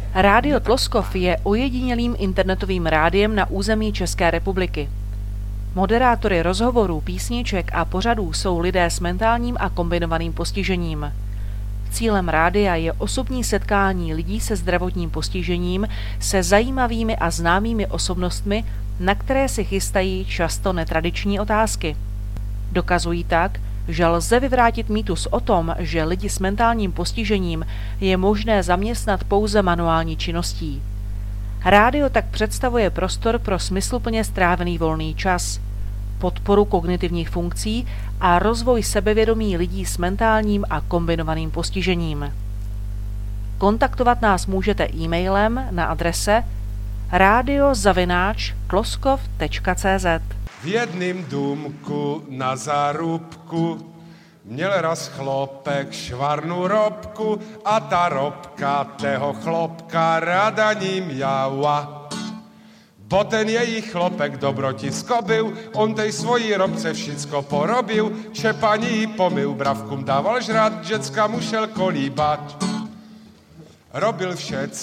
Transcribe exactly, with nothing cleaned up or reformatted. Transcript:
Rádio Tloskov je ojedinělým internetovým rádiem na území České republiky. Moderátory rozhovorů, písniček a pořadů jsou lidé s mentálním a kombinovaným postižením. Cílem rádia je osobní setkání lidí se zdravotním postižením se zajímavými a známými osobnostmi, na které si chystají často netradiční otázky. Dokazují tak, že lze vyvrátit mýtus o tom, že lidi s mentálním postižením je možné zaměstnat pouze manuální činností. Rádio tak představuje prostor pro smysluplně strávený volný čas, podporu kognitivních funkcí a rozvoj sebevědomí lidí s mentálním a kombinovaným postižením. Kontaktovat nás můžete e-mailem na adrese radio zavináč tloskov tečka cé zet. V jedným důmku na zarubku měl raz chlopek švarnu robku a ta robka tého chlopka rada ním jała. Bo ten její chlopek dobrotisko byl, on tej svojí robce všicko porobil, čepaní jí pomył, bravkům dával žrat, děcka mu šel kolíbat. Robil všec,